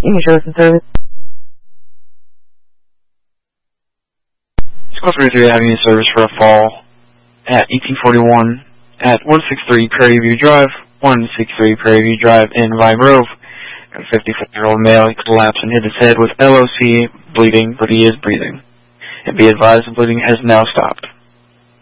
Insurance Service. School 33 Avenue service for a fall at 1841 at 163 Prairie View Drive, 163 Prairie View Drive in Vine Grove. A 54-year-old male collapsed and hit his head with LOC bleeding, but he is breathing. And be advised, the bleeding has now stopped.